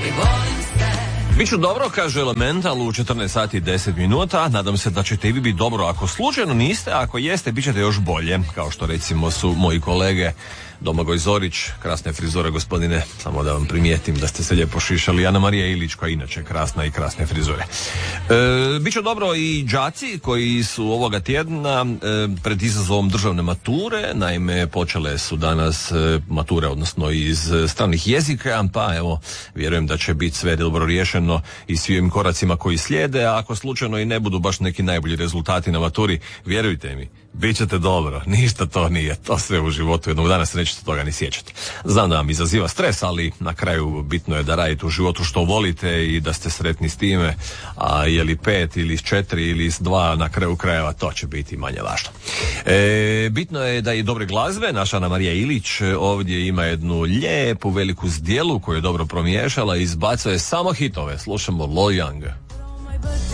Biću dobro, kaže Elemental u 14 sati i 10 minuta. Nadam se da ćete i vi biti dobro. Ako slučajno niste, ako jeste, bit ćete još bolje. Kao što recimo su moji kolege Domagoj Zorić, krasne frizure gospodine, samo da vam primijetim da ste se lijepo šišali. Ana Marija Ilić koja je inače krasna i krasne frizure. Biće dobro i đaci koji su ovoga tjedna pred izazovom državne mature. Naime, počele su danas mature, odnosno iz stranih jezika, pa evo, vjerujem da će biti sve dobro riješeno i svim koracima koji slijede, a ako slučajno i ne budu baš neki najbolji rezultati na maturi, vjerujte mi, bit ćete dobro, ništa to nije, to sve u životu jednog dana se nećete toga ni sjećati. Znam da vam izaziva stres, ali na kraju bitno je da radite u životu što volite i da ste sretni s time, a je li 5 ili 4 ili 2 na kraju krajeva, to će biti manje važno. Bitno je da i dobre glazbe, naša Ana Marija Ilić ovdje ima jednu lijepu veliku zdjelu koju je dobro promiješala i izbacuje samo hitove. Slušamo Lo Young.